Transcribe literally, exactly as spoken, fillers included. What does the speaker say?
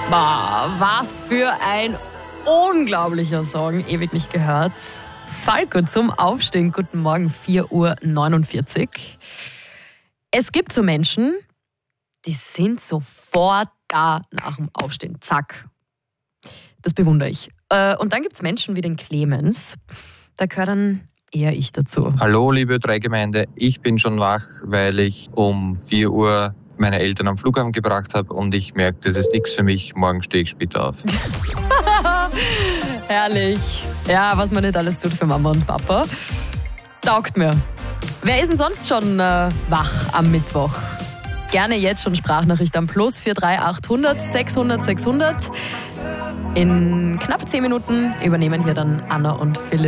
Boah, was für ein unglaublicher Song, ewig nicht gehört. Falco zum Aufstehen, guten Morgen, vier Uhr neunundvierzig. Es gibt so Menschen, die sind sofort da nach dem Aufstehen, zack. Das bewundere ich. Und dann gibt es Menschen wie den Clemens, da gehört dann eher ich dazu. Hallo liebe Dreigemeinde, ich bin schon wach, weil ich um vier Uhr meine Eltern am Flughafen gebracht habe und ich merke, das ist nichts für mich, morgen stehe ich später auf. Herrlich. Ja, was man nicht alles tut für Mama und Papa. Taugt mir. Wer ist denn sonst schon äh, wach am Mittwoch? Gerne jetzt schon Sprachnachricht am Plus vier drei acht hundert sechshundert sechshundert. In knapp zehn Minuten übernehmen hier dann Anna und Philipp